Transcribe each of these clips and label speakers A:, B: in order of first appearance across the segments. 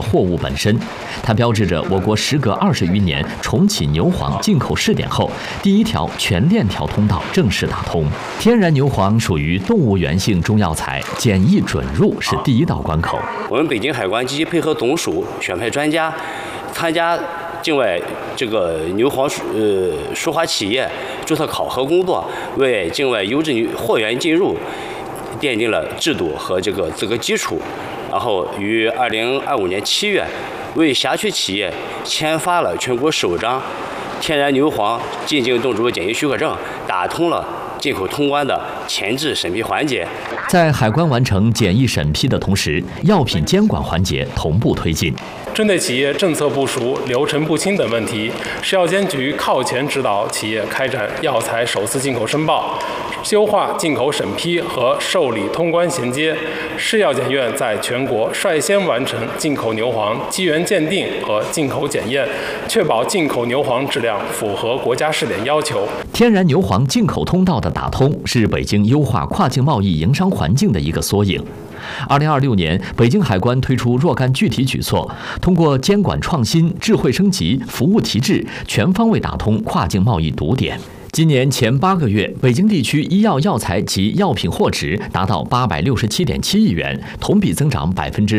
A: 货物本身，它标志着我国时隔20余年重启牛黄进口试点后，第一条全链条通道正式打通。天然牛黄属于动物源性中药材，检疫准入是第一道关口。
B: 我们北京海关积极配合总署选派专家，参加境外这个牛黄输华企业注册考核工作，为境外优质货源进入奠定了制度和这个资格基础。然后于2025年7月，为辖区企业签发了全国首张天然牛黄进境动植物检疫许可证，打通了进口通关的前置审批环节。
A: 在海关完成检疫审批的同时，药品监管环节同步推进。
C: 针对企业政策不熟、流程不清等问题，市药监局靠前指导企业开展药材首次进口申报，优化进口审批和受理通关衔接。市药监院在全国率先完成进口牛黄基源鉴定和进口检验，确保进口牛黄质量符合国家试点要求。
A: 天然牛黄进口通道的打通，是北京优化跨境贸易营商环境的一个缩影。2026年，北京海关推出若干具体举措，通过监管创新、智慧升级、服务提质，全方位打通跨境贸易堵点。今年前8个月，北京地区医药药材及药品货值达到867.7亿元，同比增长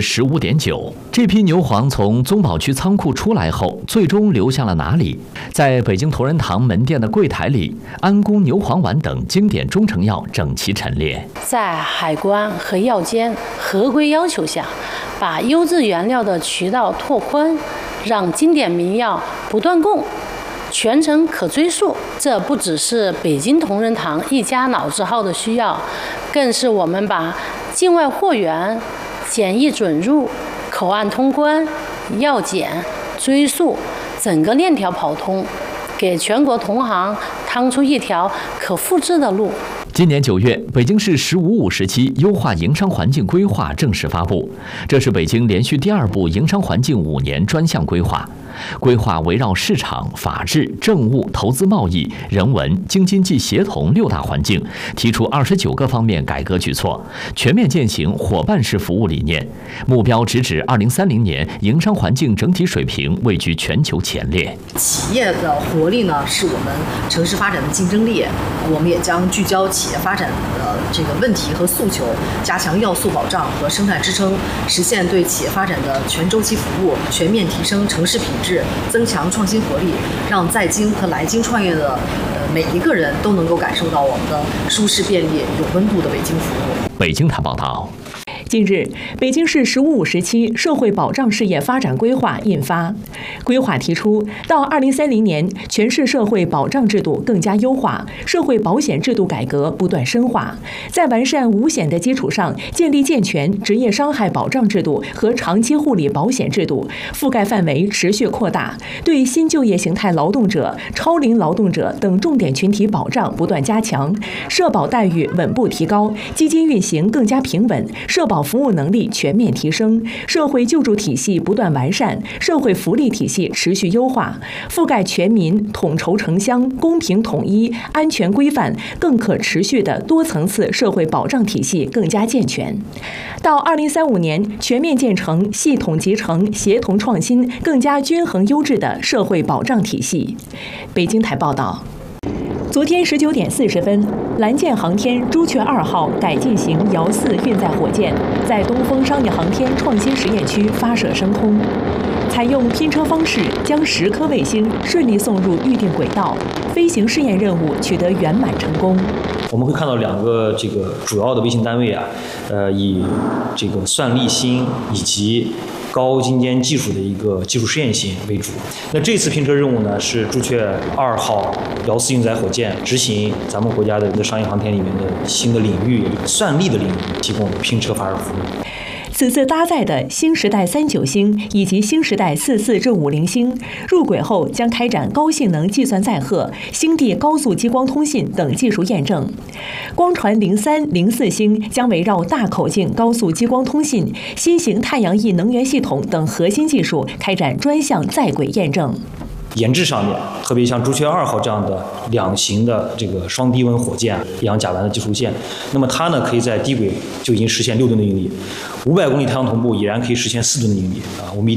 A: 15.9%。这批牛黄从宗保区仓库出来后，最终流向了哪里？在北京同仁堂门店的柜台里，安宫牛黄丸等经典中成药整齐陈列。
D: 在海关和药监合规要求下，把优质原料的渠道拓宽，让经典名药不断供，全程可追溯。这不只是北京同仁堂一家老字号的需要，更是我们把境外货源检疫准入、口岸通关、药检、追溯整个链条跑通，给全国同行趟出一条可复制的路。
A: 今年9月，北京市“十五五”时期优化营商环境规划正式发布，这是北京连续第2部营商环境5年专项规划。规划围绕市场、法治、政务、投资贸易、人文、京津冀协同6大环境，提出29个方面改革举措，全面践行伙伴式服务理念，目标直指2030年营商环境整体水平位居全球前列。
E: 企业的活力呢，是我们城市发展的竞争力。我们也将聚焦企业发展的这个问题和诉求，加强要素保障和生态支撑，实现对企业发展的全周期服务，全面提升城市品质，增强创新活力，让在京和来京创业的每一个人都能够感受到我们的舒适便利、有温度的北京服务。
A: 北京台报道。
F: 近日，北京市“十五五”时期社会保障事业发展规划印发。规划提出，到2030年，全市社会保障制度更加优化，社会保险制度改革不断深化，在完善五险的基础上，建立健全职业伤害保障制度和长期护理保险制度，覆盖范围持续扩大，对新就业形态劳动者、超龄劳动者等重点群体保障不断加强，社保待遇稳步提高，基金运行更加平稳，社保服务能力全面提升，社会救助体系不断完善，社会福利体系持续优化，覆盖全民、统筹城乡、公平统一、安全规范、更可持续的多层次社会保障体系更加健全。到2035年，全面建成系统集成、协同创新、更加均衡优质的社会保障体系。北京台报道。昨天19点40分，蓝箭航天朱雀2号改进型遥4运载火箭在东风商业航天创新实验区发射升空，采用拼车方式将10颗卫星顺利送入预定轨道，飞行试验任务取得圆满成功。
G: 我们会看到2个这个主要的卫星单位啊，以这个算力星以及高精尖技术的一个技术试验性为主。那这次拼车任务呢，是朱雀2号遥4运载火箭执行咱们国家的商业航天里面的新的领域算力的领域提供拼车发射服务。
F: 此次搭载的新时代39星以及新时代44至50星入轨后，将开展高性能计算载荷、星地高速激光通信等技术验证。光传03、04星将围绕大口径高速激光通信、新型太阳翼能源系统等核心技术开展专项在轨验证。
G: 研制上面，特别像朱雀2号这样的2型的这个双低温火箭氧甲烷的技术线，那么它呢可以在低轨就已经实现6吨的应力，500公里太阳同步已然可以实现4吨的应力啊。我们